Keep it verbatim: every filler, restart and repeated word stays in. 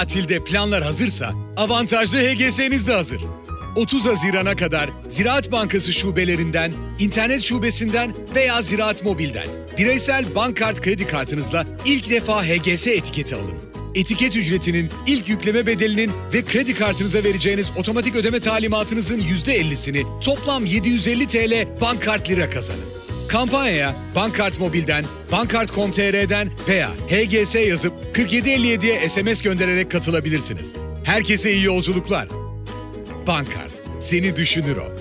Tatilde planlar hazırsa avantajlı H G S'niz de hazır. otuz Haziran'a kadar Ziraat Bankası şubelerinden, internet şubesinden veya Ziraat Mobil'den bireysel bank kart kredi kartınızla ilk defa H G S etiketi alın. Etiket ücretinin, ilk yükleme bedelinin ve kredi kartınıza vereceğiniz otomatik ödeme talimatınızın yüzde ellisini toplam yedi yüz elli TL bank kart lira kazanın. Kampanyaya Bankart Mobil'den, bankart nokta com nokta t r'den veya H G S yazıp kırk yedi elli yediye S M S göndererek katılabilirsiniz. Herkese iyi yolculuklar. Bankart, seni düşünür o.